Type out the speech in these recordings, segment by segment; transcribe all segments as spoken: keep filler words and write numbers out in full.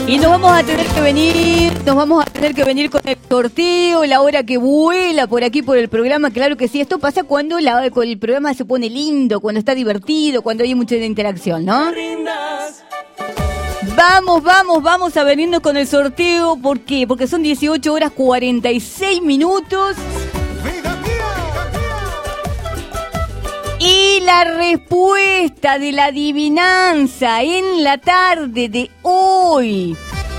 Y nos vamos a tener que venir, nos vamos a tener que venir con el sorteo, la hora que vuela por aquí por el programa. Claro que sí, esto pasa cuando la, el programa se pone lindo, cuando está divertido, cuando hay mucha interacción, ¿no? Vamos, vamos, vamos a venirnos con el sorteo. ¿Por qué? Porque son dieciocho horas cuarenta y seis minutos. Y la respuesta de la adivinanza en la tarde de hoy.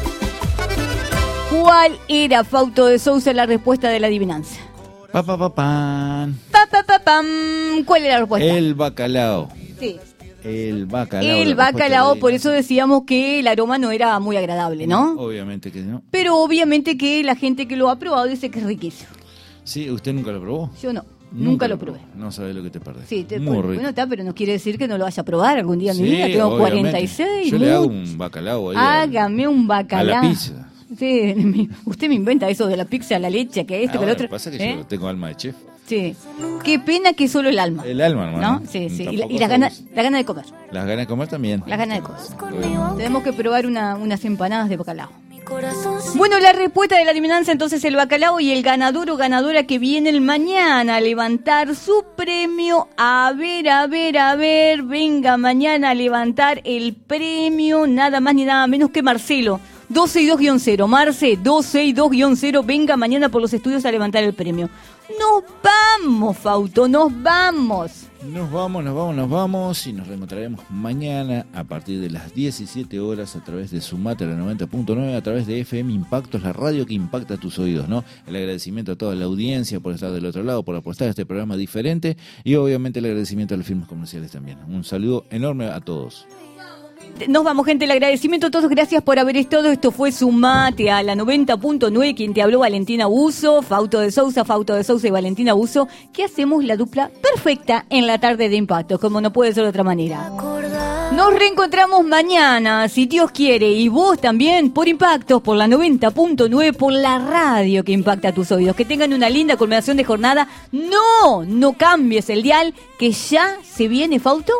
¿Cuál era, Fausto de Sousa, la respuesta de la adivinanza? Pa, pa, pa, pan. Pa, pa, pa, pam. ¿Cuál era la respuesta? El bacalao. Sí. El bacalao. El bacalao, por eso decíamos que el aroma no era muy agradable, ¿no? Obviamente que no. Pero obviamente que la gente que lo ha probado dice que es riquísimo. Sí, ¿usted nunca lo probó? Yo no. Nunca, Nunca lo lo probé. No sabés lo que te perdés. Sí, te, muy bueno, rico. está, pero no quiere decir que no lo vaya a probar algún día en Sí, mi vida. Tengo obviamente. cuarenta y seis. Yo mucho. le hago un bacalao ahí. Hágame un bacalao. A la pizza. Sí, mi- usted me inventa eso de la pizza, la leche, que esto, Ah, que bueno, lo otro. pasa que ¿Eh? yo tengo alma de chef. Sí. Qué pena que solo el alma. El alma, hermano. ¿No? Sí, sí. Y, la- Tampoco y las ganas somos- la gana de comer. Las ganas de comer también. Las ganas de comer. Obviamente. Tenemos que probar una, unas empanadas de bacalao. Bueno, la respuesta de la adivinanza, entonces, el bacalao, y el ganador o ganadora que viene el mañana a levantar su premio. A ver, a ver, a ver, venga mañana a levantar el premio, nada más ni nada menos que Marcelo. dos seis dos guion cero, Marce, dos seis dos guion cero, venga mañana por los estudios a levantar el premio. Nos vamos, Fausto, nos vamos. Nos vamos, nos vamos, nos vamos y nos reencontraremos mañana a partir de las diecisiete horas a través de Sumate la noventa punto nueve, a través de F M Impactos, la radio que impacta tus oídos, ¿no? El agradecimiento a toda la audiencia por estar del otro lado, por apostar a este programa diferente y obviamente el agradecimiento a los firmas comerciales también. Un saludo enorme a todos. Nos vamos, gente, el agradecimiento a todos, gracias por haber estado. Esto fue Sumate a la noventa punto nueve, quien te habló, Valentina Buzo, Fausto de Sousa, Fausto de Sousa y Valentina Buzo, que hacemos la dupla perfecta en la tarde de Impactos, como no puede ser de otra manera. Nos reencontramos mañana, si Dios quiere, y vos también, por Impactos, por la noventa punto nueve, por la radio que impacta tus oídos. Que tengan una linda culminación de jornada. No, no cambies el dial, que ya se viene, Fausto.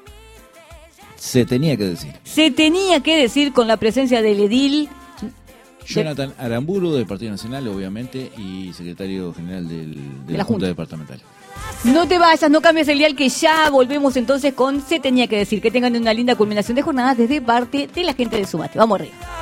Se tenía que decir. Se tenía que decir, con la presencia del edil Jonathan Aramburu del Partido Nacional, obviamente, y secretario general del, de, De la, la Junta, Junta. Departamental. No te vayas, no cambies el dial, que ya volvemos entonces con Se tenía que decir. Que tengan una linda culminación de jornada desde parte de la gente de Sumate. Vamos arriba.